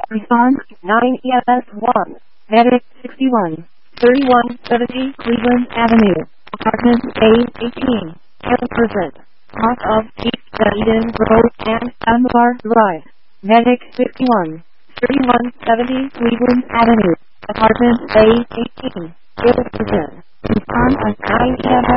Response 9 EMS 1. Medic 61. 3170 Cleveland Avenue. Apartment A18. Person. Off of East Eden Road and Ambar Drive. Medic 51. 3170 Cleveland Avenue. Apartment A18. Person. Response 9 EMS